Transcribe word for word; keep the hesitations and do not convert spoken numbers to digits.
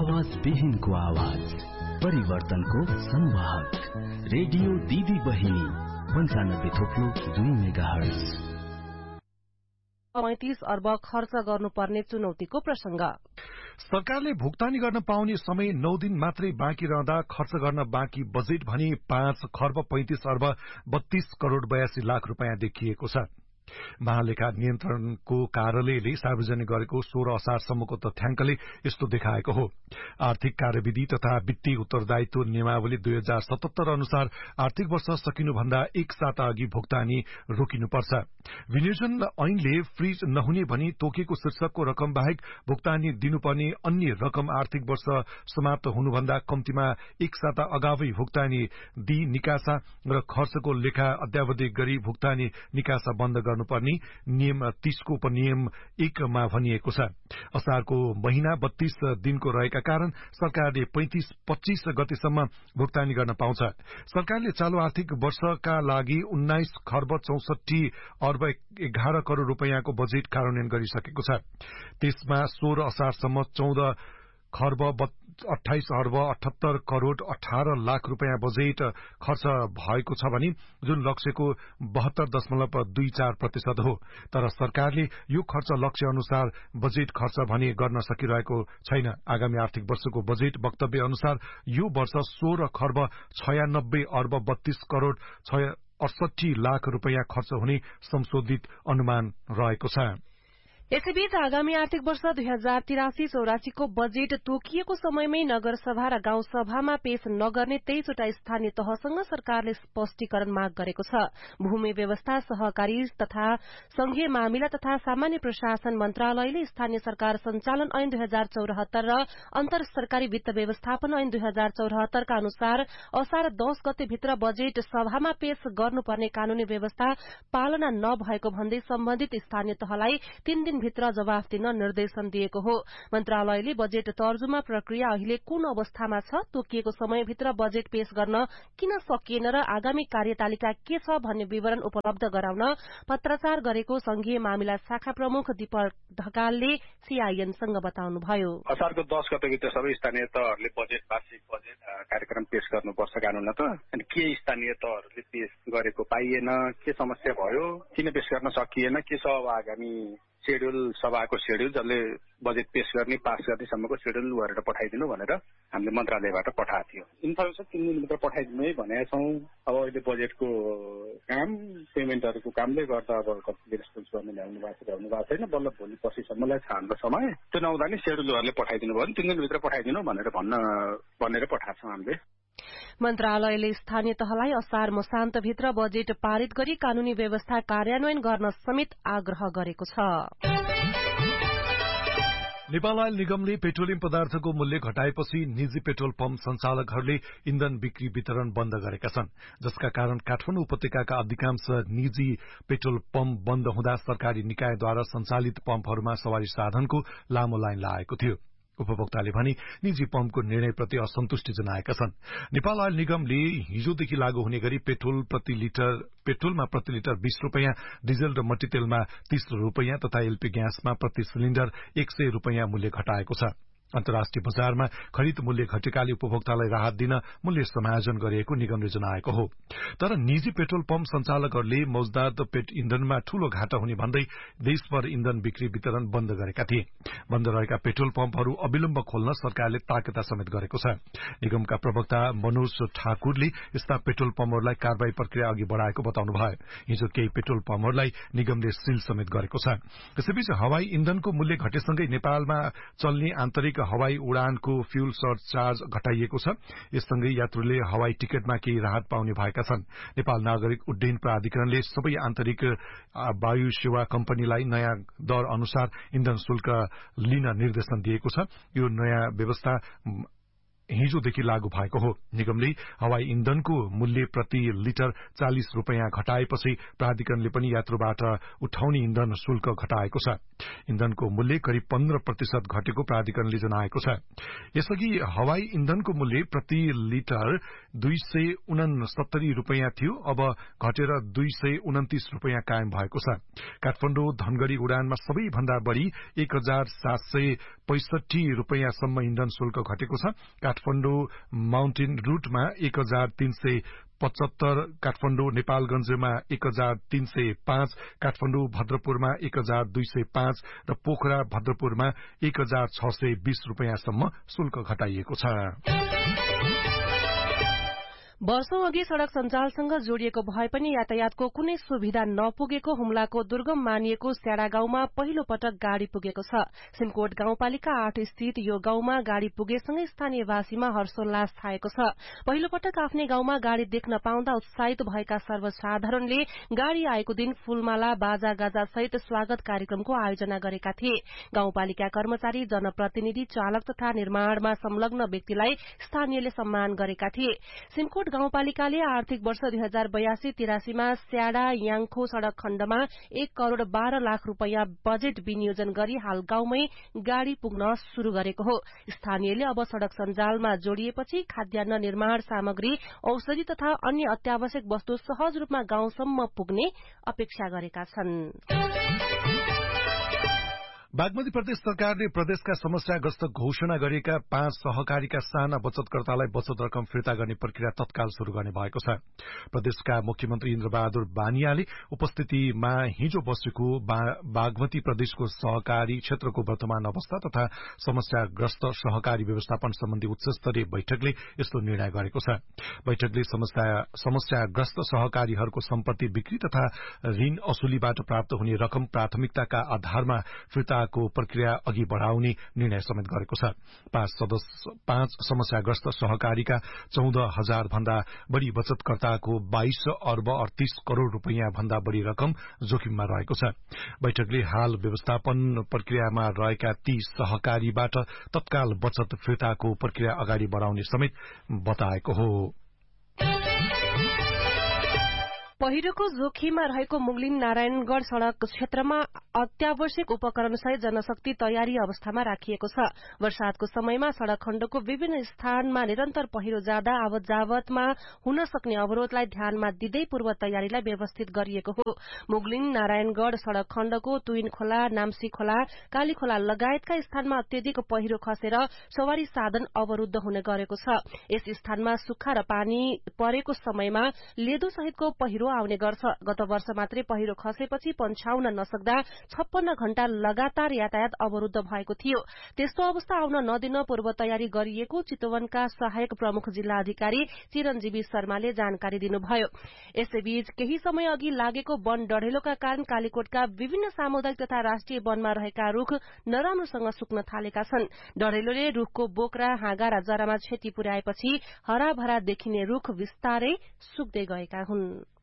आवाज विहीनको आवाज, परिवर्तनको संवाहक, रेडियो दिदी बहिनी पन्चानब्बे थोप्लो दुई मेगाहर्ज। पैंतीस अर्ब खर्च गर्नुपर्ने चुनौतीको प्रसंग। सरकारले भुक्तानी गर्न पाउने समय नौ दिन मात्रै बाँकी रहँदा खर्च गर्न बाँकी बजेट भनी पाँच खर्ब पैंतीस अर्ब बत्तीस करोड़ बयासी लाख रूपियाँ देखिएको छ। महालेखा नियन्त्रणको कार्यालयले सार्वजनिक गरेको सोह्र असारसम्मको तथ्याङ्कले यस्तो देखाएको हो। आर्थिक कार्यविधि तथा वित्तीय उत्तरदायित्व नियमावली दुई हजार सतहत्तर अनुसार आर्थिक वर्ष सकिनुभन्दा एक साता अघि भुक्तानी रोकिनुपर्छ। विनियोजन ऐनले फ्रीज नहुने भनी तोकेको शीर्षकको रकम बाहेक भुक्तानी दिनुपर्ने अन्य रकम आर्थिक वर्ष समाप्त हुनुभन्दा कम्तीमा एक साता अगावै भुक्तानी दिई निकासा र खर्चको लेखा अद्यावधि गरी भुक्तानी निकासा बन्द गर्नुपर्ने नियम तीसको उपनियम एकमा भनिएको छ। असारको महिना बत्तीस दिनको रहेका कारण सरकारले पैंतीस पच्चीस गतेसम्म भुक्तानी गर्न पाउँछ। सरकारले चालू आर्थिक वर्षका लागि उन्नाइस खर्ब चौसठी अर्ब एघार करोड़ रूपियाँको बजेट कार्यान्वयन गरिसकेको छ। त्यसमा सोह्र असारसम्म चौध खर्ब अठाइस अर्ब अठहत्तर करोड़ अठार लाख रूपियाँ बजेट खर्च भएको छ भने जुन लक्ष्यको बहत्तर दशमलव दुई चार प्रतिशत हो। तर सरकारले यो खर्च लक्ष्य अनुसार बजेट खर्च भने गर्न सकिरहेको छैन। आगामी आर्थिक वर्षको बजेट वक्तव्य अनुसार यो वर्ष सोह्र खर्ब छयानब्बे अर्ब बत्तीस करोड़ अडसठी लाख रूपियाँ खर्च हुने संशोधित अनुमान रहेको छ। यसैबीच आगामी आर्थिक वर्ष दुई हजार तिरासी चौरासीको बजेट तोकिएको समयमै नगरसभा र गाउँसभामा पेश नगर्ने तेइसवटा स्थानीय तहसँग सरकारले स्पष्टीकरण माग गरेको छ। भूमि व्यवस्था, सहकारी तथा संघीय मामिला तथा सामान्य प्रशासन मन्त्रालयले स्थानीय सरकार संचालन ऐन दुई हजार चौरात्तर र अन्तर सरकारी वित्त व्यवस्थापन ऐन दुई हजार चौरात्तरका अनुसार असार दश गते भित्र बजेट सभामा पेश गर्नुपर्ने कानूनी व्यवस्था पालना नभएको भन्दै सम्बन्धित स्थानीय तहलाई तीन दिन भित्र जवाफ दिन निर्देशन दिएको हो। मन्त्रालयले बजेट तर्जुमा प्रक्रिया अहिले कुन अवस्थामा छ, तोकिएको समयभित्र बजेट पेश गर्न किन सकिएन र आगामी कार्यतालिका के छ भन्ने विवरण उपलब्ध गराउन पत्राचार गरेको संघीय मामिला शाखा प्रमुख दीपक ढकालले सीआईएनसँग बताउनुभयो। असारको दश गतेभित्र सबै स्थानीय तहहरूले बजेट वार्षिक बजेट कार्यक्रम पेश गर्नुपर्छ कानूनमा। त अनि के स्थानीय तहहरूले पेश गरेको पाइएन, के समस्या भयो, किन पेश गर्न सकिएन, के छ अब आगामी शेड्यूल, सभाको शेड्यूल जसले बजेट पेश गर्ने पास गर्नेसम्मको शेड्यूल गरेर पठाइदिनु भनेर हामीले मन्त्रालयबाट पठाएको थियो। इन्फर्मेसन तीन दिनभित्र पठाइदिनु है भनेका छौँ। अब अहिले बजेटको काम पेमेन्टहरूको कामले गर्दा अब कतिले रेस्पोन्स गर्ने ल्याउनु भएको छ ल्याउनु भएको छैन। बल्ल भोलि पर्सिसम्मलाई छान्ने समय त्यो नहुँदा नि शेड्यूलहरूले पठाइदिनु भयो भने तीन दिनभित्र पठाइदिनु भनेर भन्न भनेर पठाएको छौँ हामीले। मन्त्रालयले स्थानीय तहलाई असार मसान्तभित्र बजेट पारित गरी कानूनी व्यवस्था कार्यान्वयन गर्न समेत आग्रह गरेको छ। नेपाल आयल निगमले पेट्रोलियम पदार्थको मूल्य घटाएपछि निजी पेट्रोल पम्प संचालकहरूले इन्धन बिक्री वितरण बन्द गरेका छन्, जसका कारण काठमाडौँ उपत्यकाका अधिकांश निजी पेट्रोल पम्प बन्द हुँदा सरकारी निकायद्वारा सञ्चालित पम्पहरूमा सवारी साधनको लामो लाइन लागेको थियो। उपभोक्ताले भने निजी पम्पको निर्णयप्रति असन्तुष्टि जनाएका छन्। नेपाल आयल निगमले हिजोदेखि लागू हुने गरी पेट्रोल प्रति लिटर पेट्रोलमा प्रति लिटर बीस रूपियाँ, डिजल र मट्टीतेलमा तीस रूपियाँ तथा एलपी ग्यासमा प्रति सिलिण्डर एक सय रूपियाँ मूल्य घटाएको छ। अन्तर्राष्ट्रिय बजारमा खरिद मूल्य घटेकाले उपभोक्तालाई राहत दिन मूल्य समायोजन गरिएको निगमले जनाएको हो। तर निजी पेट्रोल पम्प संचालकहरूले मौजदात पेट इन्धनमा ठूलो घाटा हुने भन्दै देशभर इन्धन बिक्री वितरण बन्द गरेका थिए। बन्द रहेका पेट्रोल पम्पहरू अविलम्ब खोल्न सरकारले ताकेता समेत गरेको छ। निगमका प्रवक्ता मनोज ठाकुरले यस्ता पेट्रोल पम्पहरूलाई कारवाही प्रक्रिया अघि बढ़ाएको बताउनुभयो। हिजो केही पेट्रोल पम्पहरूलाई निगमले सील समेत गरेको छ। यसैबीच हवाई इन्धनको मूल्य घटेसँगै नेपालमा चल्ने आन्तरिक हवाई उडानको फ्यूल सर्चार्ज घटाइएको छ। यससँगै यात्रुले हवाई टिकटमा केही राहत पाउने भएका छन्। नेपाल नागरिक उड्डयन प्राधिकरणले सबै आन्तरिक वायु सेवा कम्पनीलाई नयाँ दर अनुसार इन्धन शुल्क लिन निर्देशन दिएको छ। यो नयाँ व्यवस्था हिजोदेखि लागू भएको हो। निगमले हवाई इन्धनको मूल्य प्रति लिटर चालिस रूपियाँ घटाएपछि प्राधिकरणले पनि यात्रुबाट उठाउने इन्धन शुल्क घटाएको छ। इन्धनको मूल्य करिब पन्ध्र प्रतिशत घटेको प्राधिकरणले जनाएको छ। यसअघि हवाई इन्धनको मूल्य प्रति लिटर दुई सय उनसत्तरी रूपियाँ थियो, अब घटेर दुई सय उन्तिस रूपियाँ कायम भएको छ। काठमाडौँ धनगढ़ी उडानमा सबैभन्दा बढ़ी एक हजार सात सय पैंसठी रूपियाँसम्म इन्धन शुल्क घटेको छ। काठमाडौँ माउन्टेन रूटमा एक हजार तीन सय पचहत्तर, काठमाडौँ नेपालगंजमा एक हजार तीन सय पाँच, काठमाडौँ भद्रपुरमा एक हजार दुई सय पाँच र पोखरा भद्रपुरमा एक हजार छ सय बीस रूपियाँसम्म शुल्क घटाइएको छ। वर्षौं अघि सड़क सञ्जालसँग जोडिएको भए पनि यातायातको कुनै सुविधा नपुगेको हुम्लाको दुर्गम मानिएको स्याडा गाउँमा पहिलो पटक गाड़ी पुगेको छ। सिमकोट गाउँपालिका आठ स्थित यो गाउँमा गाड़ी पुगेसँगै स्थानीयवासीमा हर्षोल्लास छाएको छ। पहिलो पटक आफ्नै गाउँमा गाड़ी देख्न पाउँदा उत्साहित भएका सर्वसाधारणले गाड़ी आएको दिन फूलमाला बाजा गाजा सहित स्वागत कार्यक्रमको आयोजना गरेका थिए। गाउँपालिका कर्मचारी, जनप्रतिनिधि, चालक तथा निर्माणमा संलग्न व्यक्तिलाई स्थानीयले सम्मान गरेका थिए। सिमकोट गाउँपालिकाले आर्थिक वर्ष दुई हजार बयासी तिरासीमा स्याडा याङखो सड़क खण्डमा एक करोड़ बाह्र लाख रूपियाँ बजेट विनियोजन गरी हाल गाउँमै गाड़ी पुग्न शुरू गरेको हो। स्थानीयले अब सड़क सञ्जालमा जोडिएपछि खाद्यान्न, निर्माण सामग्री, औषधि तथा अन्य अत्यावश्यक वस्तु सहज रूपमा गाउँसम्म पुग्ने अपेक्षा गरेका छन्। बागमती प्रदेश सरकारले प्रदेशका समस्याग्रस्त घोषणा गरिएका पाँच सहकारीका साना बचतकर्तालाई बचत रकम फिर्ता गर्ने प्रक्रिया तत्काल शुरू गर्ने भएको छ। प्रदेशका मुख्यमन्त्री इन्द्रबहादुर बानियाले उपस्थितिमा हिजो बसेको बागमती प्रदेशको सहकारी क्षेत्रको वर्तमान अवस्था तथा समस्याग्रस्त सहकारी व्यवस्थापन सम्बन्धी उच्चस्तरीय बैठकले यस्तो निर्णय गरेको छ। बैठकले समस्याग्रस्त सहकारीहरूको सम्पत्ति बिक्री तथा ऋण असुलीबाट प्राप्त हुने रकम प्राथमिकताका आधारमा फिर्ता को प्रक्रिया अघि बढ़ाउने निर्णय समेत गरेको छ। पाँच समस्याग्रस्त सहकारीका चौध हजार भन्दा बढ़ी बचतकर्ताको बाइस अर्ब अडतीस करोड़ रूपियाँ भन्दा बढ़ी रकम जोखिममा रहेको छ। बैठकले हाल व्यवस्थापन प्रक्रियामा रहेका ती सहकारीबाट तत्काल बचत फिर्ताको प्रक्रिया अगाडि बढ़ाउने समेत बताएको हो। पहिरोको जोखिममा रहेको मुगलिन नारायणगढ़ सड़क क्षेत्रमा अत्यावश्यक उपकरण सहित जनशक्ति तयारी अवस्थामा राखिएको छ। वर्षातको समयमा सड़क खण्डको विभिन्न स्थानमा निरन्तर पहिरो जाँदा आवत जावतमा हुन सक्ने अवरोधलाई ध्यानमा दिँदै पूर्व तयारीलाई व्यवस्थित गरिएको हो। मुगलिन नारायणगढ़ सड़क खण्डको तुइन खोला, नाम्सी खोला, काली खोला लगायतका स्थानमा अत्यधिक पहिरो खसेर सवारी साधन अवरूद्ध हुने गरेको छ। यस स्थानमा सुक्खा र पानी परेको समयमा लेदो सहितको पहिरो आउने गर्छ। गत वर्ष मात्रै पहिरो खसेपछि पन्छाउन नसक्दा छप्पन्न घण्टा लगातार यातायात अवरूद्ध भएको थियो। त्यस्तो अवस्था आउन नदिन पूर्व तयारी गरिएको चितवनका सहायक प्रमुख जिल्ला अधिकारी चिरञ्जीवी शर्माले जानकारी दिनुभयो। यसैबीच केही समय अघि लागेको वन डढेलोका कारण कालीकोटका विभिन्न सामुदायिक तथा राष्ट्रिय वनमा रहेका रूख नराम्रोसँग सुक्न थालेका छन्। डढेलोले रूखको बोक्रा, हाँगा र जरामा क्षति पुर्याएपछि हराभरा देखिने रूख विस्तारै सुक्दै गएका हुन्।